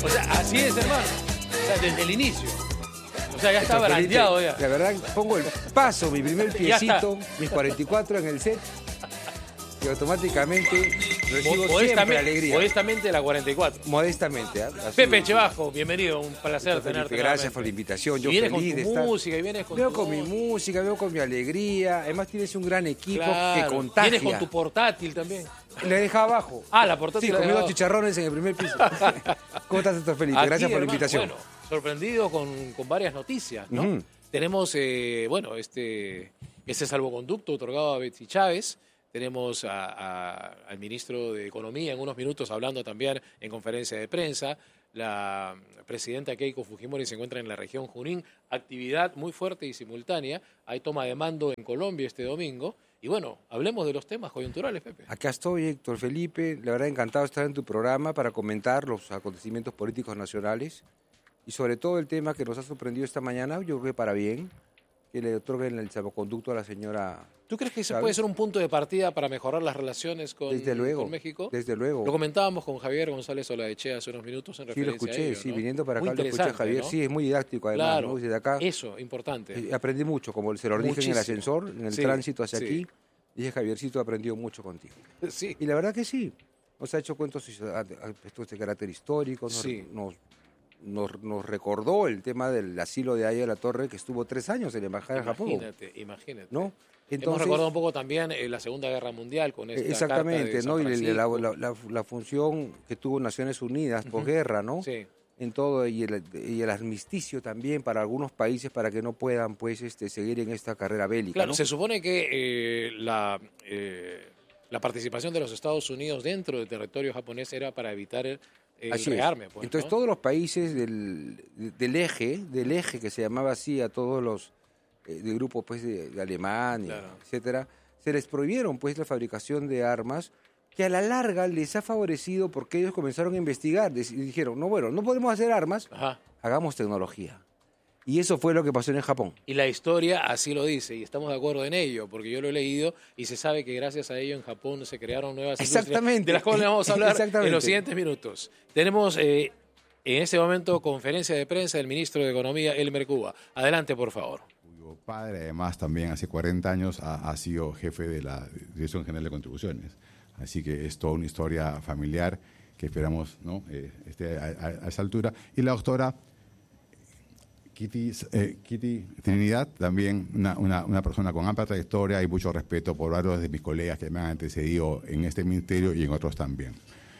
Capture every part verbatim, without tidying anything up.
O sea, así es, hermano. O sea, desde el inicio. O sea, ya está Héctor Felipe, brandeado ya. La verdad, pongo el paso, mi primer Ya piecito, mis cuarenta y cuatro en el set, y automáticamente recibo siempre Modestamente, alegría. modestamente la cuarenta y cuatro. Modestamente. ¿eh? Así- Pepe Echebajo, bienvenido, un placer Héctor Felipe, tenerte. gracias nuevamente. por la invitación. Yo Y vienes feliz con de tu estar. música y vienes con Veo tu con mi voz. música, veo con mi alegría. Además tienes un gran equipo Claro. que contagia. Vienes con tu portátil también. Le deja abajo. Ah, la portátil Sí, la comí dejaba dos chicharrones en el primer piso. ¿Cómo estás, Héctor Felipe? Aquí, Gracias por la hermano, invitación. Bueno, sorprendido con, con varias noticias, ¿no? Ujú. Tenemos, eh, bueno, este, este salvoconducto otorgado a Betsy Chávez. Tenemos a- a- al ministro de Economía en unos minutos hablando también en conferencia de prensa. La presidenta Keiko Fujimori se encuentra en la región Junín. Actividad muy fuerte y simultánea. Hay toma de mando en Colombia este domingo. Y bueno, hablemos de los temas coyunturales, Pepe. Acá estoy, Héctor Felipe. La verdad, encantado de estar en tu programa para comentar los acontecimientos políticos nacionales y sobre todo el tema que nos ha sorprendido esta mañana, yo creo que para bien, que le otorguen el salvoconducto a la señora. ¿Tú crees que ese ¿Sabes? puede ser un punto de partida para mejorar las relaciones con, Desde luego, con México? desde luego. Lo comentábamos con Javier González Olaechea hace unos minutos en Sí, lo referencia escuché, a ello, sí, ¿no? viniendo para Muy acá lo escuché, interesante, Javier. ¿no? Sí, es muy didáctico además, Claro, ¿no? Desde acá eso, importante. eh, aprendí mucho, como se lo dije en Muchísimo. el ascensor, en el Sí, tránsito hacia sí. aquí. Dije, Javiercito, he aprendido mucho contigo. Sí, Y la verdad que sí. Nos ha hecho cuentos de carácter histórico, nos, Sí. nos, nos, nos recordó el tema del asilo de Aya de la Torre, que estuvo tres años en la Embajada de Japón, imagínate, imagínate. ¿no? Hemos recordado un poco también eh, la Segunda Guerra Mundial con esta exactamente, carta de ¿no? San Y la, Francisco. la, la, la función que tuvo Naciones Unidas posguerra, ¿no? Sí. En todo, y el, y el armisticio también para algunos países para que no puedan, pues, este, seguir en esta carrera bélica, Claro, ¿no? se supone que eh, la, eh, la participación de los Estados Unidos dentro del territorio japonés era para evitar el, el Así es. rearme. Pues, Entonces ¿no? todos los países del, del eje, del eje que se llamaba así a todos los eh, de grupos pues de, de Alemania, Claro. etcétera, se les prohibieron pues la fabricación de armas que a la larga les ha favorecido porque ellos comenzaron a investigar y dijeron, no, bueno, no podemos hacer armas, Ajá. hagamos tecnología. Y eso fue lo que pasó en el Japón. Y la historia así lo dice, y estamos de acuerdo en ello, porque yo lo he leído y se sabe que gracias a ello en Japón se crearon nuevas industrias, Exactamente. de las cuales vamos a hablar en Exactamente. los siguientes minutos. Tenemos eh, en este momento conferencia de prensa del ministro de Economía, Elmer Cuba. Adelante, por favor. Cuyo padre, además, también hace cuarenta años ha, ha sido jefe de la Dirección General de Contribuciones. Así que es toda una historia familiar que esperamos, ¿no? eh, esté a, a, a esa altura. Y la doctora Kitty, eh, Kitty Trinidad, también una, una, una persona con amplia trayectoria y mucho respeto por varios de mis colegas que me han antecedido en este ministerio y en otros también.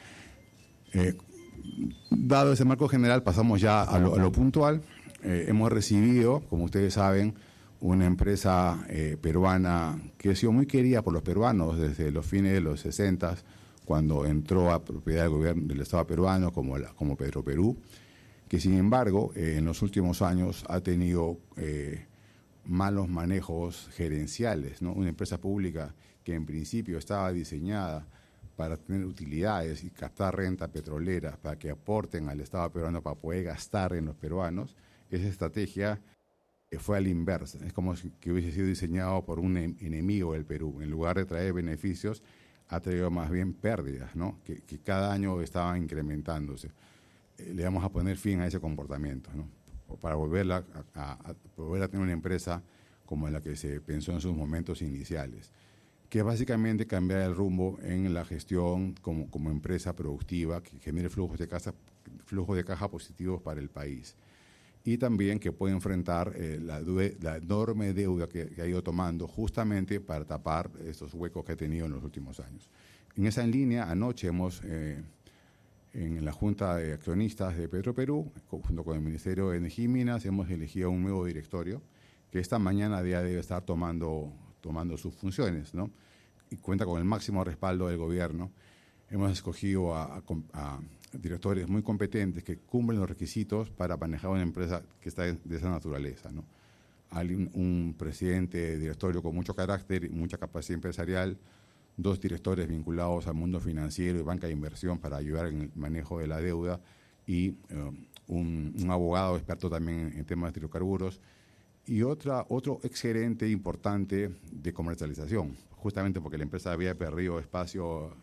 Eh, dado ese marco general, pasamos ya a lo, a lo puntual. Eh, hemos recibido, como ustedes saben, una empresa eh, peruana que ha sido muy querida por los peruanos desde los fines de los sesenta, cuando entró a propiedad del gobierno del Estado peruano como, la, como Petroperú, que sin embargo eh, en los últimos años ha tenido eh, malos manejos gerenciales, ¿no? Una empresa pública que en principio estaba diseñada para tener utilidades y captar renta petrolera para que aporten al Estado peruano para poder gastar en los peruanos, esa estrategia fue a la inversa. Es como si que hubiese sido diseñado por un enemigo del Perú. En lugar de traer beneficios, ha traído más bien pérdidas, ¿no? que, que cada año estaban incrementándose. Eh, le vamos a poner fin a ese comportamiento, ¿no? Para volverla a, a, a, volver a tener una empresa como la que se pensó en sus momentos iniciales, que es básicamente cambiar el rumbo en la gestión como, como empresa productiva que genere flujos de, casa, flujos de caja positivos para el país. Y también que puede enfrentar eh, la, la enorme deuda que, que ha ido tomando justamente para tapar estos huecos que ha tenido en los últimos años. En esa línea, anoche hemos, eh, en la Junta de Accionistas de Petroperú, junto con el Ministerio de Energía y Minas, hemos elegido un nuevo directorio que esta mañana ya debe estar tomando, tomando sus funciones, ¿no? Y cuenta con el máximo respaldo del gobierno. Hemos escogido a, a, a directores muy competentes que cumplen los requisitos para manejar una empresa que está de esa naturaleza, ¿no? Hay un, un presidente directorio con mucho carácter y mucha capacidad empresarial, dos directores vinculados al mundo financiero y banca de inversión para ayudar en el manejo de la deuda y uh, un, un abogado experto también en, en temas de hidrocarburos y otra, otro exgerente importante de comercialización, justamente porque la empresa había perdido espacio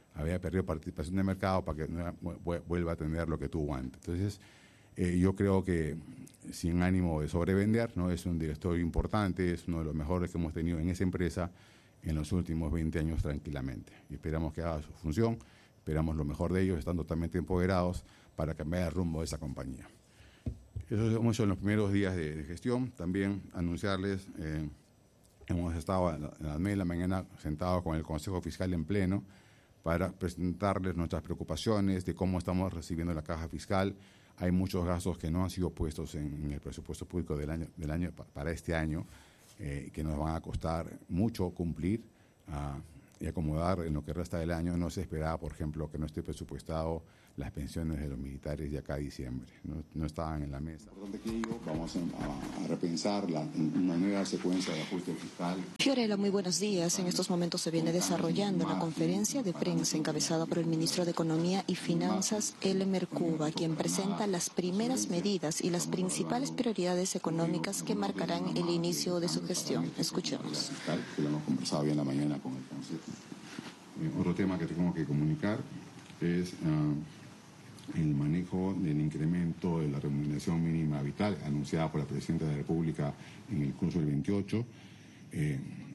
había perdido participación de mercado para que no, vuelva a tener lo que tuvo antes. Entonces, eh, yo creo que sin ánimo de sobrevender, ¿no? Es un director importante, es uno de los mejores que hemos tenido en esa empresa en los últimos veinte años tranquilamente. Y esperamos que haga su función, esperamos lo mejor de ellos, están totalmente empoderados para cambiar el rumbo de esa compañía. Eso hemos hecho en los primeros días de, de gestión. También anunciarles, eh, hemos estado a las nueve de la mañana sentados con el Consejo Fiscal en pleno para presentarles nuestras preocupaciones de cómo estamos recibiendo la caja fiscal. Hay muchos gastos que no han sido puestos en, en el presupuesto público del año, del año para este año, eh, que nos van a costar mucho cumplir uh, y acomodar en lo que resta del año. No se esperaba, por ejemplo, que no esté presupuestado las pensiones de los militares de acá a diciembre. No, no estaban en la mesa. Vamos a, a repensar la, una nueva secuencia de ajuste fiscal. Fiorella, muy buenos días. En estos momentos se viene desarrollando la conferencia de prensa encabezada por el ministro de Economía y Finanzas, Elmer Cuba, quien presenta las primeras medidas y las principales prioridades económicas que marcarán el inicio de su gestión. Escuchemos. Que lo hemos conversado hoy en la mañana con el Consejo. Eh, otro tema que tengo que comunicar es uh, el manejo del incremento de la remuneración mínima vital anunciada por la Presidenta de la República en el curso del veintiocho. Eh.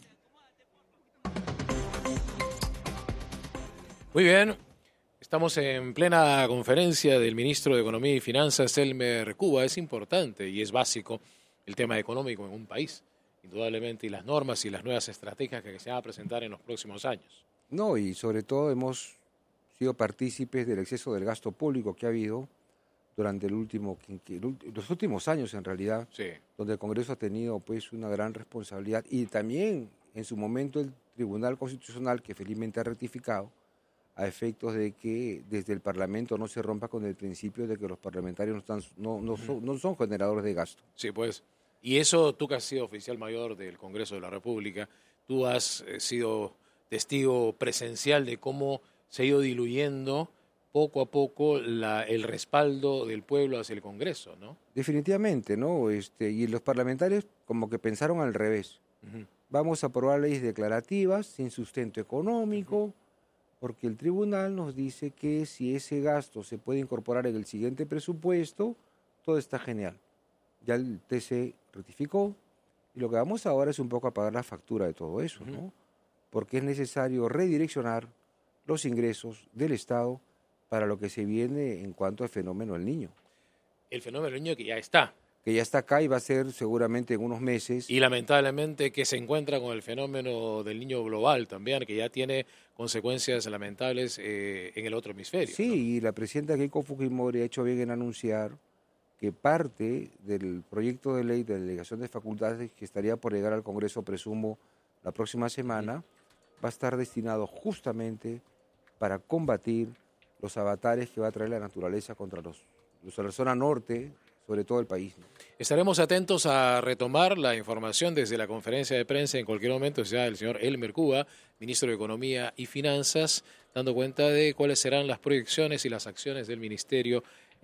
Muy bien, estamos en plena conferencia del ministro de Economía y Finanzas, Elmer Cuba. Es importante y es básico el tema económico en un país, indudablemente, y las normas y las nuevas estrategias que se van a presentar en los próximos años. No, y sobre todo hemos sido partícipes del exceso del gasto público que ha habido durante el último, los últimos años en realidad, sí. Donde el Congreso ha tenido pues una gran responsabilidad y también en su momento el Tribunal Constitucional, que felizmente ha rectificado, a efectos de que desde el Parlamento no se rompa con el principio de que los parlamentarios no, están, no, no, son, no son generadores de gasto. Sí, pues, y eso tú que has sido oficial mayor del Congreso de la República, tú has eh, sido testigo presencial de cómo se ha ido diluyendo poco a poco la, el respaldo del pueblo hacia el Congreso, ¿no? Definitivamente, ¿no? Este, y los parlamentarios como que pensaron al revés. Uh-huh. Vamos a aprobar leyes declarativas sin sustento económico, uh-huh. porque el tribunal nos dice que si ese gasto se puede incorporar en el siguiente presupuesto, todo está genial. Ya el T C rectificó y lo que vamos ahora es un poco a pagar la factura de todo eso, uh-huh. ¿no? Porque es necesario redireccionar los ingresos del Estado para lo que se viene en cuanto al fenómeno del niño. El fenómeno del niño que ya está. Que ya está acá y va a ser seguramente en unos meses. Y lamentablemente que se encuentra con el fenómeno del niño global también, que ya tiene consecuencias lamentables eh, en el otro hemisferio. Sí, ¿no? Y la presidenta Keiko Fujimori ha hecho bien en anunciar que parte del proyecto de ley de delegación de facultades que estaría por llegar al Congreso, presumo, la próxima semana, sí. va a estar destinado justamente para combatir los avatares que va a traer la naturaleza contra los, los de la zona norte, sobre todo el país, ¿no? Estaremos atentos a retomar la información desde la conferencia de prensa en cualquier momento, sea el señor Elmer Cuba, ministro de Economía y Finanzas, dando cuenta de cuáles serán las proyecciones y las acciones del ministerio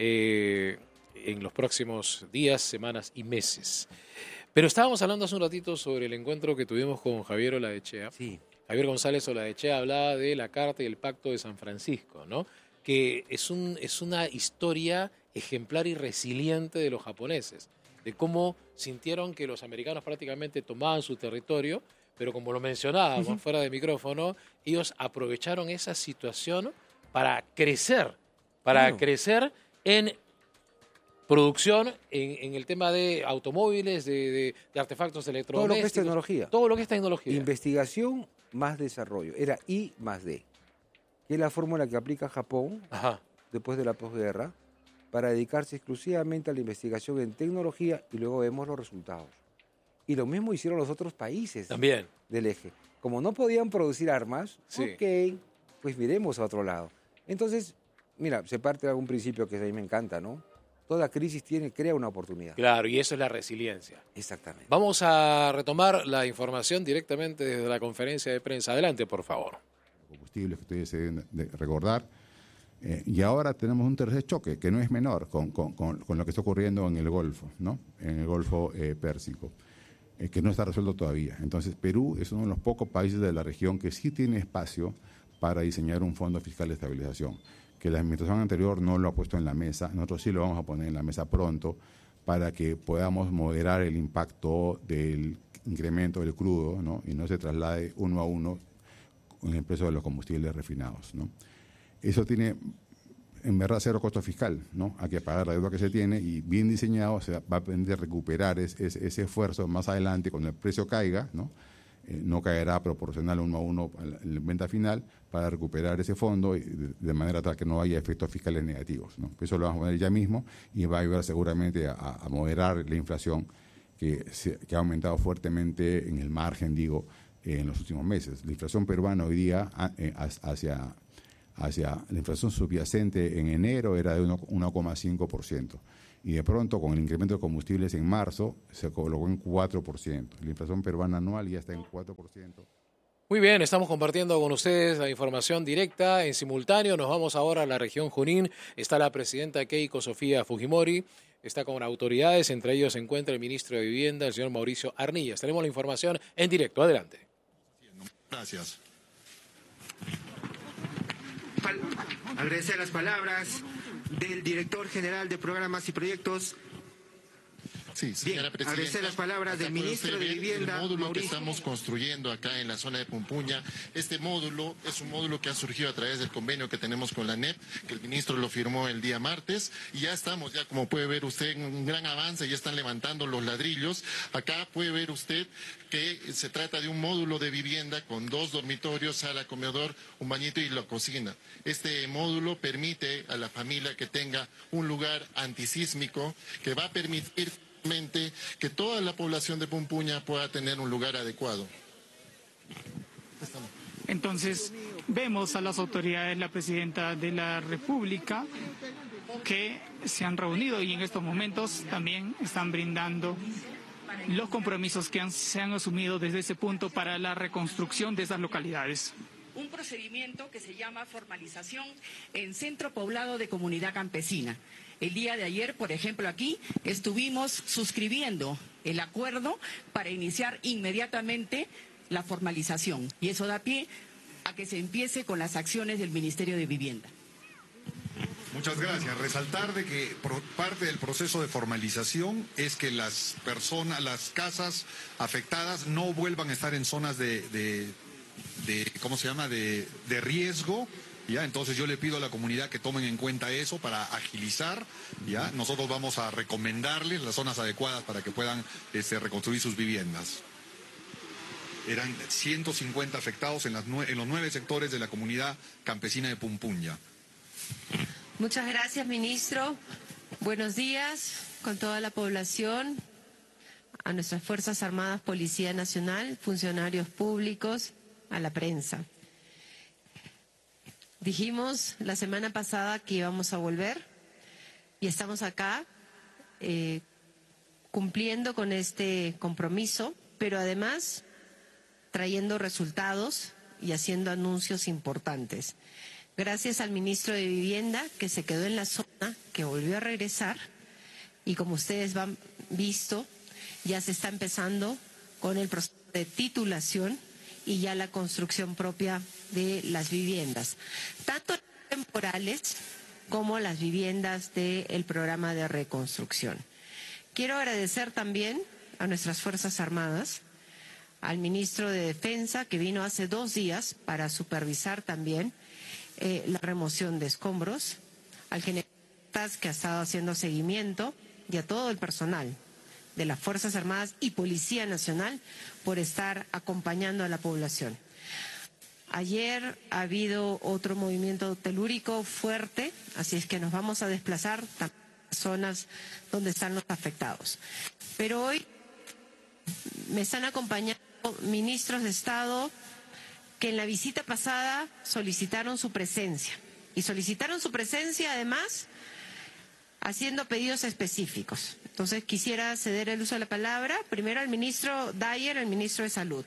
eh, en los próximos días, semanas y meses. Pero estábamos hablando hace un ratito sobre el encuentro que tuvimos con Javier Olaechea. Sí. Javier González Olaechea hablaba de la Carta y el Pacto de San Francisco, ¿no? Que es, un, es una historia ejemplar y resiliente de los japoneses, de cómo sintieron que los americanos prácticamente tomaban su territorio, pero como lo mencionábamos uh-huh. fuera de micrófono, ellos aprovecharon esa situación para crecer, para bueno. crecer en producción, en, en el tema de automóviles, de, de, de artefactos electrodomésticos. Todo lo que es tecnología. Todo lo que es tecnología. Investigación más desarrollo. Era I más D, que es la fórmula que aplica Japón Ajá. después de la posguerra para dedicarse exclusivamente a la investigación en tecnología y luego vemos los resultados. Y lo mismo hicieron los otros países También. del eje. Como no podían producir armas, sí. ok, pues miremos a otro lado. Entonces, mira, se parte de algún principio que a mí me encanta, ¿no? Toda crisis tiene, crea una oportunidad. Claro, y eso es la resiliencia. Exactamente. Vamos a retomar la información directamente desde la conferencia de prensa. Adelante, por favor. Combustibles que ustedes se deben de recordar. Eh, y ahora tenemos un tercer choque, que no es menor, con, con, con, con lo que está ocurriendo en el Golfo, ¿no? En el Golfo eh, Pérsico, eh, que no está resuelto todavía. Entonces, Perú es uno de los pocos países de la región que sí tiene espacio para diseñar un fondo fiscal de estabilización, que la administración anterior no lo ha puesto en la mesa. Nosotros sí lo vamos a poner en la mesa pronto para que podamos moderar el impacto del incremento del crudo, ¿no? Y no se traslade uno a uno con el precio de los combustibles refinados, ¿no? Eso tiene en verdad cero costo fiscal, ¿no? Hay que pagar la deuda que se tiene y bien diseñado se va a permitir recuperar ese, ese esfuerzo más adelante cuando el precio caiga, ¿no? Eh, no caerá proporcional uno a uno en la venta final para recuperar ese fondo y de, de manera tal que no haya efectos fiscales negativos, ¿no? Eso lo vamos a poner ya mismo y va a ayudar seguramente a, a moderar la inflación que, se, que ha aumentado fuertemente en el margen, digo, eh, en los últimos meses. La inflación peruana hoy día a, eh, hacia, hacia la inflación subyacente en enero era de uno coma cinco por ciento. Y de pronto, con el incremento de combustibles en marzo, se colocó en cuatro por ciento. La inflación peruana anual ya está en cuatro por ciento. Muy bien, estamos compartiendo con ustedes la información directa en simultáneo. Nos vamos ahora a la región Junín. Está la presidenta Keiko Sofía Fujimori. Está con autoridades, entre ellos se encuentra el ministro de Vivienda, el señor Mauricio Arnillas. Tenemos la información en directo. Adelante. Gracias. Agradecer las palabras del director general de programas y proyectos. Sí, señora Bien, presidenta. agradecer las palabras del ministro de Vivienda, El módulo Mauricio. que estamos construyendo acá en la zona de Pumpuña, este módulo es un módulo que ha surgido a través del convenio que tenemos con la N E P, que el ministro lo firmó el día martes, y ya estamos, ya como puede ver usted, en un gran avance, ya están levantando los ladrillos. Acá puede ver usted que se trata de un módulo de vivienda con dos dormitorios, sala, comedor, un bañito y la cocina. Este módulo permite a la familia que tenga un lugar antisísmico que va a permitir que toda la población de Pumpuña pueda tener un lugar adecuado. Entonces, vemos a las autoridades, la presidenta de la República, que se han reunido y en estos momentos también están brindando los compromisos que han, se han asumido desde ese punto para la reconstrucción de esas localidades. Un procedimiento que se llama formalización en centro poblado de comunidad campesina. El día de ayer, por ejemplo, aquí estuvimos suscribiendo el acuerdo para iniciar inmediatamente la formalización. Y eso da pie a que se empiece con las acciones del Ministerio de Vivienda. Muchas gracias. Resaltar de que parte del proceso de formalización es que las personas, las casas afectadas no vuelvan a estar en zonas de, de, de ¿cómo se llama?, de, de riesgo. ¿Ya? Entonces yo le pido a la comunidad que tomen en cuenta eso para agilizar. ¿Ya? Nosotros vamos a recomendarles las zonas adecuadas para que puedan este, reconstruir sus viviendas. Eran ciento cincuenta afectados en, las en los nueve sectores de la comunidad campesina de Pumpuña. Muchas gracias, ministro. Buenos días con toda la población, a nuestras Fuerzas Armadas, Policía Nacional, funcionarios públicos, a la prensa. Dijimos la semana pasada que íbamos a volver y estamos acá eh, cumpliendo con este compromiso, pero además trayendo resultados y haciendo anuncios importantes. Gracias al ministro de Vivienda, que se quedó en la zona, que volvió a regresar, y como ustedes han visto, ya se está empezando con el proceso de titulación y ya la construcción propia de las viviendas, tanto temporales como las viviendas del programa de reconstrucción. Quiero agradecer también a nuestras Fuerzas Armadas, al ministro de Defensa, que vino hace dos días para supervisar también eh, la remoción de escombros, al general que ha estado haciendo seguimiento y a todo el personal de las Fuerzas Armadas y Policía Nacional por estar acompañando a la población. Ayer ha habido otro movimiento telúrico fuerte, así es que nos vamos a desplazar a zonas donde están los afectados. Pero hoy me están acompañando ministros de Estado que en la visita pasada solicitaron su presencia. Y solicitaron su presencia además haciendo pedidos específicos. Entonces quisiera ceder el uso de la palabra primero al ministro Dyer, el ministro de Salud.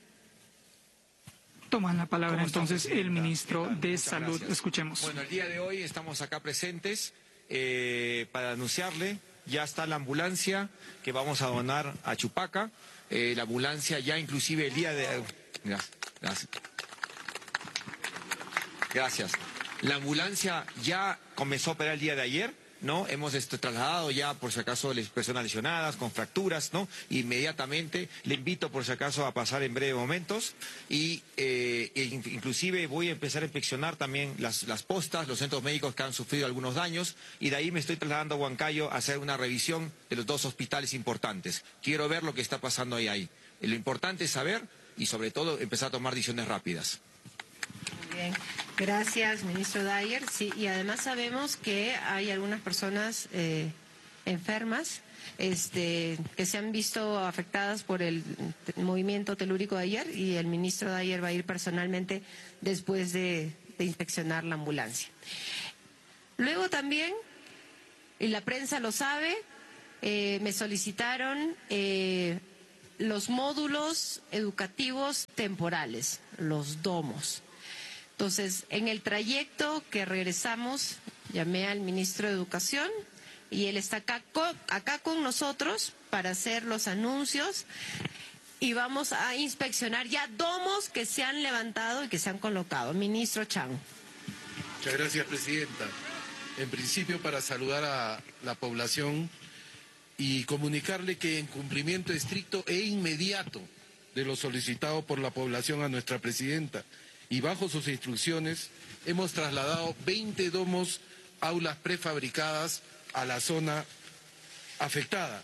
Toman la palabra entonces el ministro de Salud. Gracias. Escuchemos. Bueno, el día de hoy estamos acá presentes eh, para anunciarle, ya está la ambulancia que vamos a donar a Chupaca. Eh, la ambulancia ya inclusive el día de... Gracias. Gracias. Gracias. La ambulancia ya comenzó a operar el día de ayer, ¿no? Hemos este, trasladado ya, por si acaso, las personas lesionadas con fracturas, ¿no? Inmediatamente le invito, por si acaso, a pasar en breves momentos y eh, e inclusive voy a empezar a inspeccionar también las, las postas, los centros médicos que han sufrido algunos daños y de ahí me estoy trasladando a Huancayo a hacer una revisión de los dos hospitales importantes. Quiero ver lo que está pasando ahí. ahí. Lo importante es saber y, sobre todo, empezar a tomar decisiones rápidas. Bien, gracias, ministro Dyer. Sí, y además sabemos que hay algunas personas eh, enfermas este, que se han visto afectadas por el movimiento telúrico de ayer y el ministro Dyer va a ir personalmente después de, de inspeccionar la ambulancia. Luego también, y la prensa lo sabe, eh, me solicitaron eh, los módulos educativos temporales, los domos. Entonces, en el trayecto que regresamos, llamé al ministro de Educación y él está acá con, acá con nosotros para hacer los anuncios y vamos a inspeccionar ya domos que se han levantado y que se han colocado. Ministro Chang. Muchas gracias, presidenta. En principio, para saludar a la población y comunicarle que en cumplimiento estricto e inmediato de lo solicitado por la población a nuestra presidenta, y bajo sus instrucciones hemos trasladado veinte domos, aulas prefabricadas a la zona afectada.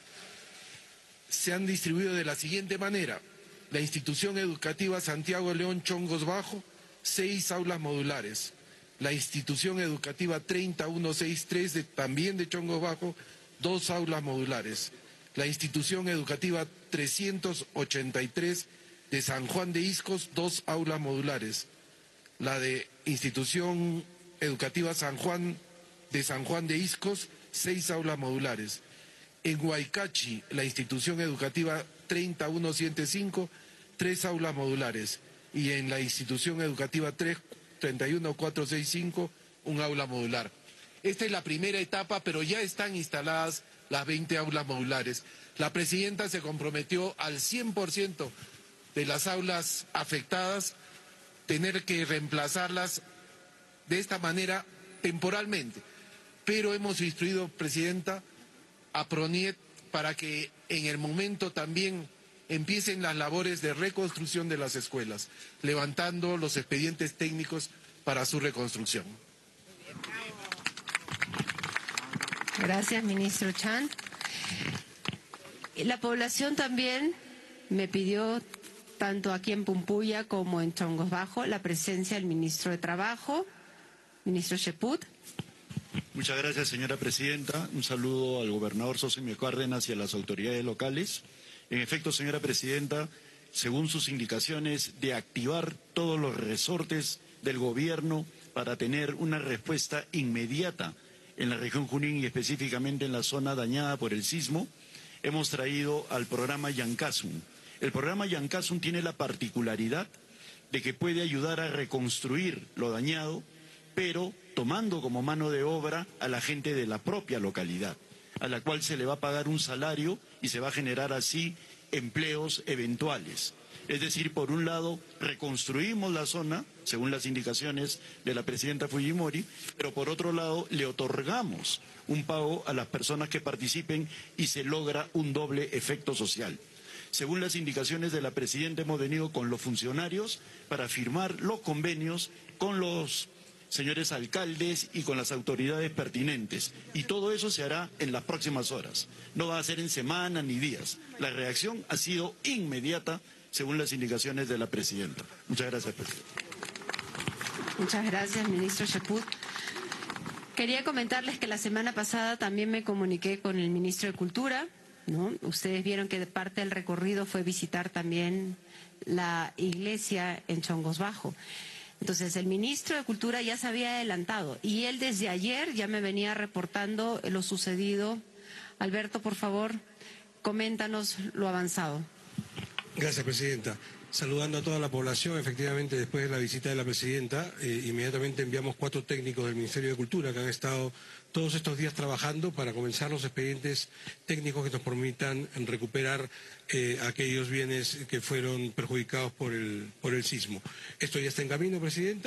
Se han distribuido de la siguiente manera: la institución educativa Santiago León Chongos Bajo, seis aulas modulares; la institución educativa treinta mil ciento sesenta y tres, de, también de Chongos Bajo, dos aulas modulares; la institución educativa trescientos ochenta y tres de San Juan de Iscos, dos aulas modulares; la de institución educativa San Juan de San Juan de Iscos, seis aulas modulares; en Huaycachi, la institución educativa treinta mil ciento cinco, tres aulas modulares; y en la institución educativa treinta y uno mil cuatrocientos sesenta y cinco, un aula modular. Esta es la primera etapa, pero ya están instaladas las veinte aulas modulares. La presidenta se comprometió al cien por ciento de las aulas afectadas tener que reemplazarlas de esta manera temporalmente. Pero hemos instruido, presidenta, a PRONIET para que en el momento también empiecen las labores de reconstrucción de las escuelas, levantando los expedientes técnicos para su reconstrucción. Gracias, ministro Chan. La población también me pidió, tanto aquí en Pumpuya como en Chongos Bajo, la presencia del ministro de Trabajo, ministro Cheput. Muchas gracias, señora presidenta. Un saludo al gobernador Sosimo Cárdenas y a las autoridades locales. En efecto, señora presidenta, según sus indicaciones de activar todos los resortes del gobierno para tener una respuesta inmediata en la región Junín y específicamente en la zona dañada por el sismo, hemos traído al programa Yancasum. El programa Yancasum tiene la particularidad de que puede ayudar a reconstruir lo dañado, pero tomando como mano de obra a la gente de la propia localidad, a la cual se le va a pagar un salario y se va a generar así empleos eventuales. Es decir, por un lado, reconstruimos la zona, según las indicaciones de la presidenta Fujimori, pero por otro lado, le otorgamos un pago a las personas que participen y se logra un doble efecto social. Según las indicaciones de la presidenta, hemos venido con los funcionarios para firmar los convenios con los señores alcaldes y con las autoridades pertinentes. Y todo eso se hará en las próximas horas. No va a ser en semanas ni días. La reacción ha sido inmediata, según las indicaciones de la presidenta. Muchas gracias, presidenta. Muchas gracias, ministro Cheput. Quería comentarles que la semana pasada también me comuniqué con el ministro de Cultura, ¿no? Ustedes vieron que parte del recorrido fue visitar también la iglesia en Chongos Bajo. Entonces, el ministro de Cultura ya se había adelantado y él desde ayer ya me venía reportando lo sucedido. Alberto, por favor, coméntanos lo avanzado. Gracias, presidenta. Saludando a toda la población, efectivamente, después de la visita de la presidenta, eh, inmediatamente enviamos cuatro técnicos del Ministerio de Cultura que han estado todos estos días trabajando para comenzar los expedientes técnicos que nos permitan recuperar eh, aquellos bienes que fueron perjudicados por el, por el sismo. Esto ya está en camino, presidenta.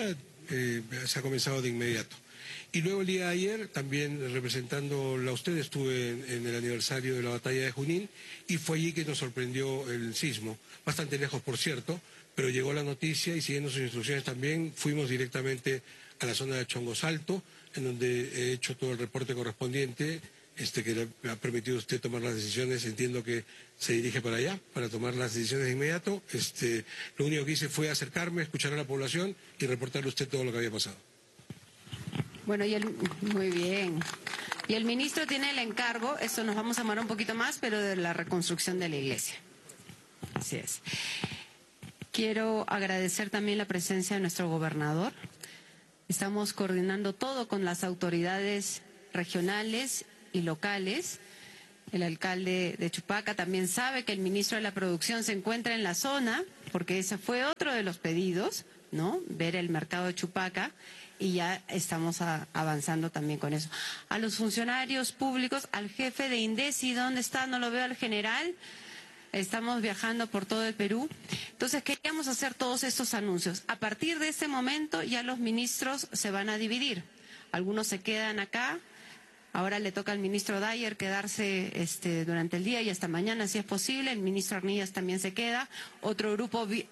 eh, se ha comenzado de inmediato. Y luego el día de ayer, también representándola a usted, estuve en, en el aniversario de la batalla de Junín y fue allí que nos sorprendió el sismo. Bastante lejos, por cierto, pero llegó la noticia y siguiendo sus instrucciones también fuimos directamente a la zona de Chongos Alto, en donde he hecho todo el reporte correspondiente, este, que le ha permitido a usted tomar las decisiones. Entiendo que se dirige para allá, para tomar las decisiones de inmediato. Este, lo único que hice fue acercarme, escuchar a la población y reportarle a usted todo lo que había pasado. Bueno, y el, muy bien. Y el ministro tiene el encargo, eso nos vamos a demorar un poquito más, pero de la reconstrucción de la iglesia. Así es. Quiero agradecer también la presencia de nuestro gobernador. Estamos coordinando todo con las autoridades regionales y locales. El alcalde de Chupaca también sabe que el ministro de la Producción se encuentra en la zona, porque ese fue otro de los pedidos, ¿no? Ver el mercado de Chupaca. Y ya estamos a, avanzando también con eso. A los funcionarios públicos, al jefe de INDECI, ¿dónde está? No lo veo al general. Estamos viajando por todo el Perú. Entonces queríamos hacer todos estos anuncios. A partir de este momento ya los ministros se van a dividir. Algunos se quedan acá. Ahora le toca al ministro Dyer quedarse este, durante el día y hasta mañana si es posible. El ministro Arnillas también se queda. Otro grupo... Vi...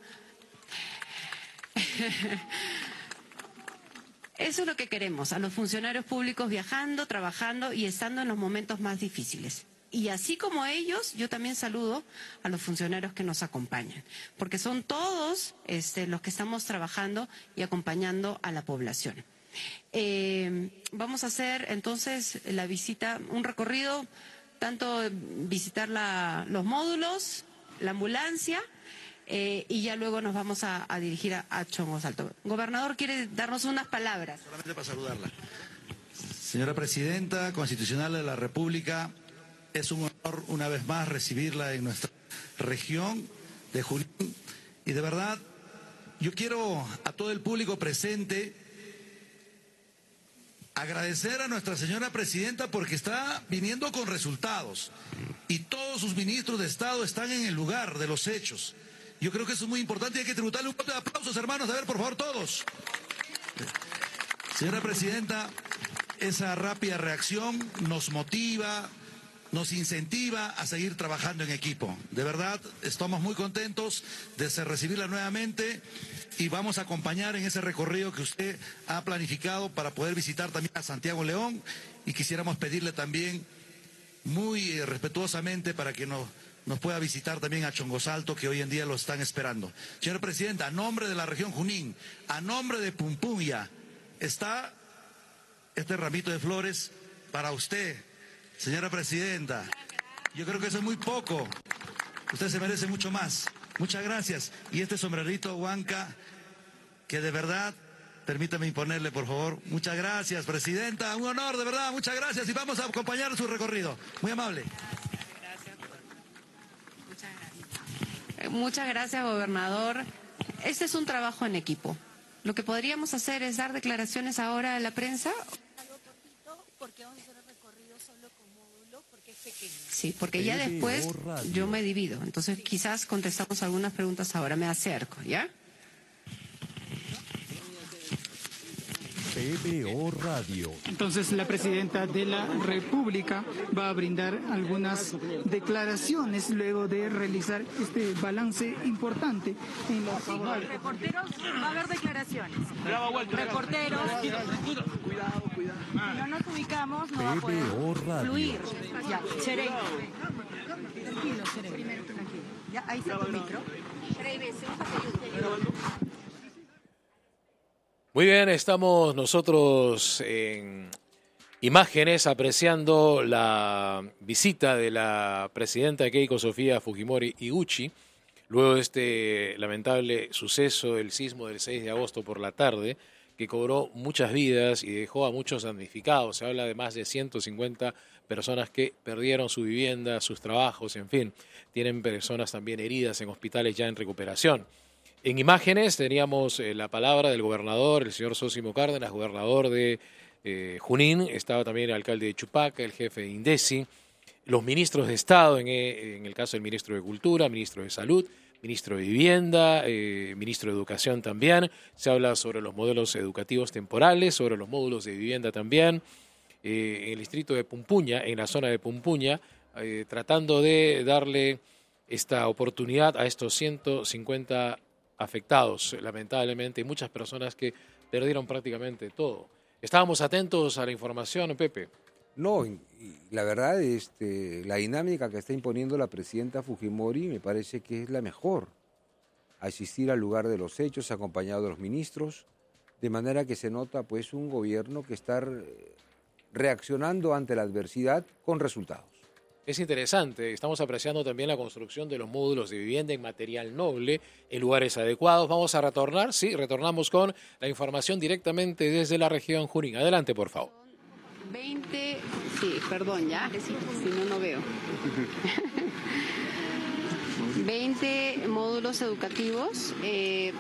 Eso es lo que queremos, a los funcionarios públicos viajando, trabajando y estando en los momentos más difíciles. Y así como ellos, yo también saludo a los funcionarios que nos acompañan, porque son todos este, los que estamos trabajando y acompañando a la población. Eh, vamos a hacer entonces la visita, un recorrido, tanto visitar la, los módulos, la ambulancia... Eh, y ya luego nos vamos a, a dirigir a, a Chongos Alto. Gobernador, ¿quiere darnos unas palabras? Solamente para saludarla. Señora Presidenta Constitucional de la República, es un honor una vez más recibirla en nuestra región de Junín. Y de verdad, yo quiero a todo el público presente agradecer a nuestra señora Presidenta porque está viniendo con resultados. Y todos sus ministros de Estado están en el lugar de los hechos. Yo creo que eso es muy importante y hay que tributarle un poco de aplausos, hermanos. A ver, por favor, todos. Señora Presidenta, esa rápida reacción nos motiva, nos incentiva a seguir trabajando en equipo. De verdad, estamos muy contentos de recibirla nuevamente y vamos a acompañar en ese recorrido que usted ha planificado para poder visitar también a Santiago León y quisiéramos pedirle también muy respetuosamente para que nos... nos pueda visitar también a Chongos Alto, que hoy en día lo están esperando. Señora Presidenta, a nombre de la región Junín, a nombre de Pumpunya, está este ramito de flores para usted, señora Presidenta. Yo creo que eso es muy poco. Usted se merece mucho más. Muchas gracias. Y este sombrerito Huanca, que de verdad, permítame imponerle, por favor. Muchas gracias, Presidenta. Un honor, de verdad. Muchas gracias. Y vamos a acompañar su recorrido. Muy amable. Muchas gracias, gobernador. Este es un trabajo en equipo. Lo que podríamos hacer es dar declaraciones ahora a la prensa. Porque vamos a hacer el recorrido solo con módulo, porque es pequeño. Sí, porque ya después yo me divido. Entonces quizás contestamos algunas preguntas ahora. Me acerco, ¿ya? P B O Radio. Entonces la presidenta de la República va a brindar algunas declaraciones luego de realizar este balance importante en la sí, reporteros, va a haber declaraciones. Reporteros, cuidado, cuidado. Si no nos ubicamos, no va a poder fluir. Ya, Cherey. Tranquilo, Cherey. Primero, tranquilo. Ya, ahí está tu micro. Cherey, ven, Muy bien, estamos nosotros en imágenes apreciando la visita de la presidenta Keiko Sofía Fujimori Iguchi, luego de este lamentable suceso del sismo del seis de agosto por la tarde, que cobró muchas vidas y dejó a muchos damnificados. Se habla de más de ciento cincuenta personas que perdieron su vivienda, sus trabajos, en fin. Tienen personas también heridas en hospitales ya en recuperación. En imágenes teníamos eh, la palabra del gobernador, el señor Zósimo Cárdenas, gobernador de eh, Junín. Estaba también el alcalde de Chupaca, el jefe de INDECI, los ministros de Estado, en, en el caso del ministro de Cultura, ministro de Salud, ministro de Vivienda, eh, ministro de Educación también. Se habla sobre los modelos educativos temporales, sobre los módulos de vivienda también. Eh, en el distrito de Pumpuña, en la zona de Pumpuña, eh, tratando de darle esta oportunidad a estos ciento cincuenta afectados, lamentablemente, y muchas personas que perdieron prácticamente todo. Estábamos atentos a la información, Pepe. No, y la verdad, este, la dinámica que está imponiendo la presidenta Fujimori me parece que es la mejor. Asistir al lugar de los hechos, acompañado de los ministros, de manera que se nota pues un gobierno que está reaccionando ante la adversidad con resultados. Es interesante, estamos apreciando también la construcción de los módulos de vivienda en material noble, en lugares adecuados. Vamos a retornar, sí, retornamos con la información directamente desde la región Junín. Adelante, por favor. veinte, sí, perdón, ya, si no, no veo. veinte módulos educativos. Eh,